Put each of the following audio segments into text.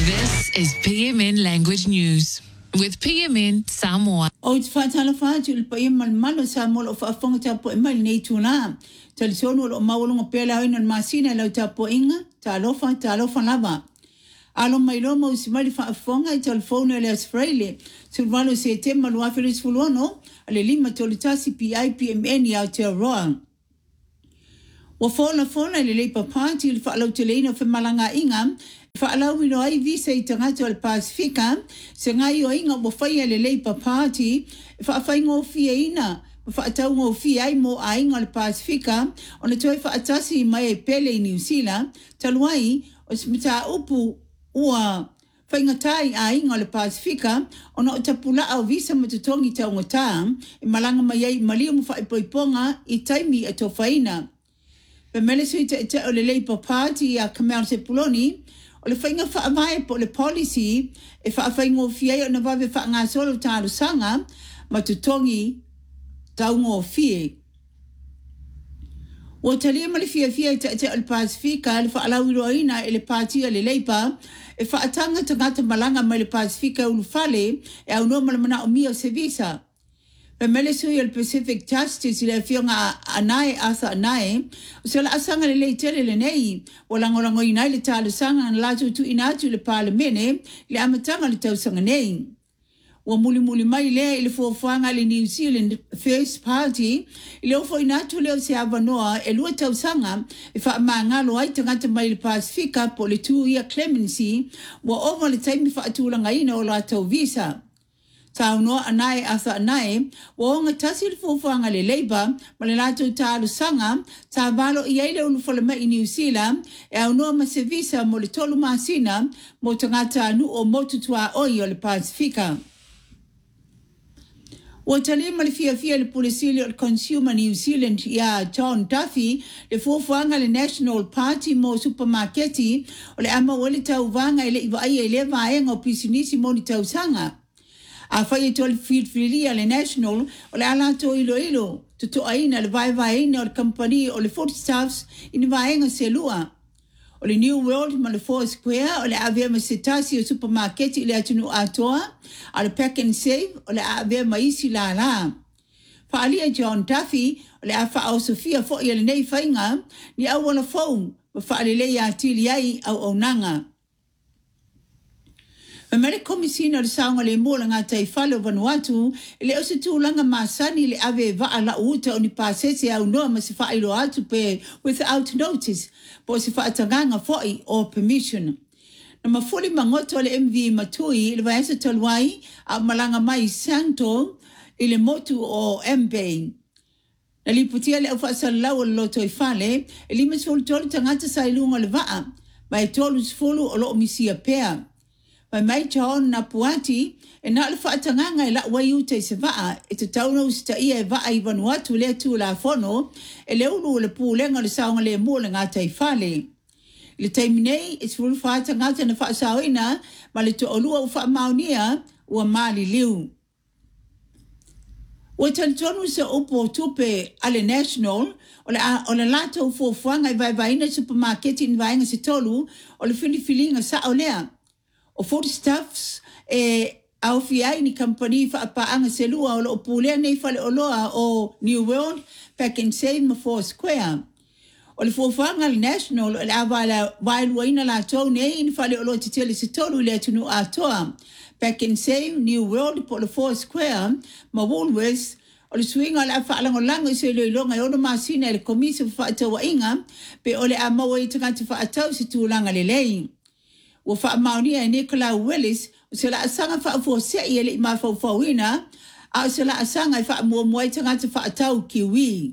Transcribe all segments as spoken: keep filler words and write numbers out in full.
This is P M N Language News with P M N Samoa. O te whaatala whaatu il pa ima malo Samoa o whaafonga tapo ima nei tūna. Talisono o maulunga pēla oina masina lau tapo inga, ta alofa, ta alofa lava. Alo mai loma o si mali whaafonga i talifone le asfraile. Sulwalo se te maluafiris fuluano, ale lima tolitasi P I P M N i Aotearoa. Wa fona fona le leipa party il whaalau te leina whi malanga inga, whaalau ino ai visa i tangata al Pasifika, se ngai o inga wa whaia le leipa party, whaafai ngō fia ina, whaatau ngō fia ai mo a inga al Pasifika, o na toi whaatasi mai e pele i New Zealand, taluai o smita upu ua whaingatai a inga al Pasifika, o na o tapula au visa matutongi tau ngota, i malanga mai ai maliu mu whaipoiponga i taimi a tofaina. Pe mele sui te te o le Labour Party a Kamal Sepuloni, o le whainga whaamai po le policy, e whaawhaingo fiei o na wawe whaanga solo tālu sanga, ma tutongi taungo fie. O talia mali fia fia te te o le Pasifika, le whaalawiro ina e le party o le Labour, e whaatanga tangata malanga mai le Pasifika ulu fale, e au no malamana o mia se visa. Pe mele sui al Pacific Justice le fionga anae asa anae, o se la asanga le leitele le nei, o langolango inai le tala sanga na lato tu inatu le parlemene, le amatanga le tausanga nei. O muli muli mai le ile fuafuanga le New Zealand First Party, ile ofo inatu leo se avanoa e lua tausanga, e wha maangalo ai tangata mai le Pasifika po le two year clemency, wa over le taimi wha atulanga ina o la tau visa. Tau noa anae asa anae, wa onga tasi le fuafuanga le Labour, ma le lato tālu sanga, ta valo i eile ulu whalama i New Zealand, e au noa ma se visa mo le tolu masina, mo tangata anu o motutua oi o le Pasifika. Wa tali ma le fia fia le pulisili o le Consumer New Zealand ia John Duffy, le fuafuanga le National Party mo supermarketi, o le ama wale tau vanga ele iwa ai ele vaenga o pisinisi mo ni tau sanga. A whai e toli whiwhiria le National o le ala to ilo ilo, to to aina le vai vai ina o le company o le foodstuffs in vaenga se lua. O le New World ma le Four Square o le avea ma setasi o supermarketi le atunu atoa, a le Pack and Save o le avea ma isi la la. Whaalia John Duffy o le awha au Sofia fo i le nei whainga, ni au wana fau, ma whaalelei a tili ai au au nanga. Mele komisina le saunga le mola ngā taifalo Vanuatu, ele o se tūlanga masani le ave vaa la uta o ni pasese au noa ma se whailo atu pe without notice, po se whaatanganga foi or permission. Na mafuli mangoto le M V Matui, le vaesa tolwai, a malanga mai santo, ile motu o M-Bay. Na liputia le ufa salau o loto i fale, ele masfulu tolu tangata sa ilunga le vaa, mai tolu sfulu o lo omisia pea. Mai mai John na puati, e na le whaatanganga e la wai ute se vaa, e te tauna usita ia e vaa i Vanuatu le tu la fono, e le ulu le pūlenga le saunga le mōle ngā taifale. Le taiminei, e sifuru whaatangata na whaasawina, ma le to olua u wha maunia, ua mali liu. Ua talitonu se upo tupe ale National, o le, o le lato ufuafuanga i vai vaina supermarketi in vainga se tolu, o le filifilinga sa o lea. O foodstuffs e au fiai ni company fa paanga selua o lo pulea nei fale o loa o New World Pack and Save ma Four Square. O le fuafuanga le National o le awa wailuaina la tau nei in fale o lo titele se tolu le atunu atoa. Pack and Save New World po le Four Square ma Woolworths o le swinga le awhaalango langa se le ilonga e ono masina le komisa fa atawa inga pe o le amawa i tangata fa atau se tūlanga le lei. Wa wha maunia e Nicola Willis, o se la asanga wha afo se i ele i mawhau whauina, a o se la asanga i wha mua mua i tangata wha atau kiwi.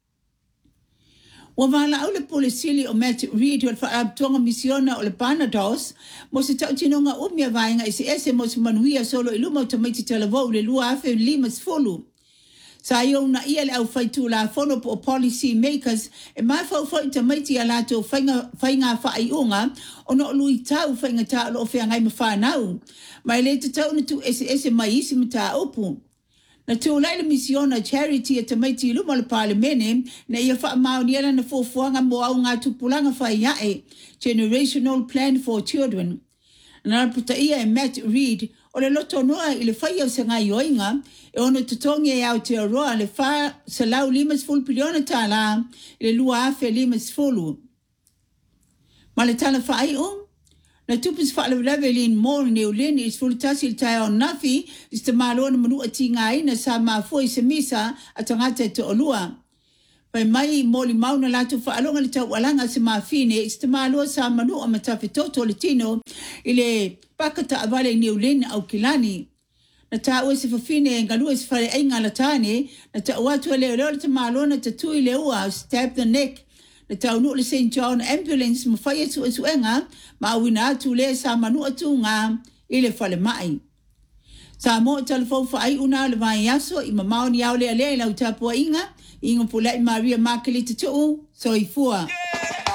Wa wala au le polisili o Matt Reid o le wha abtonga misiona o le Barnados, mo se tau tinonga umia vainga i se ese mo se manuia solo i luma o tamaiti talavou le lua afe lima sfolu. Sa iau na ia le au whaitu la whono po policy makers e mai whau whai tamaiti a lato whainga whaiunga o no lui tau whainga ta lo whea ngai ma whanau. Mai le te tau na tu ese ese mai isi ma ta upu. Na tu laila misiona charity e tamaiti luma le parlemene na ia wha mauniana na fuafuanga mo au ngā tupulanga whai yae, Generational Plan for Children. Na puta ia e Matt Reed o le loto noa i le whai au se ngai oinga e ono tutongi e au te aroa le wha se lau limas fulu piliona tā la i le lua afe limas fulu. Ma le tala whai um na tupis wha le lewe lin mōl neu lini is fulu tasi il tai o nafi is te malo na manu ati ngai na sa maa fui se misa a tangata e te olua. Pai mai moli mauna latu whaalonga le tau walanga se maa fine is te malo sa manu a matafi toto le tino i le pakata avale neu lini au kilani. Na ta ue se fafine ngalua se whare ainga latane na ta uatu e leo leo le te malo na ta tui le ua stab the neck. Na tau nu le Saint John ambulance ma whai atu atu enga ma awina atu le sa manu atu ngā i le whale mai. Sa mo telefon whai una le vai aso i ma maoni au lea lea i lau tapua inga inga pula i Maria Makeli te tuu so i fua.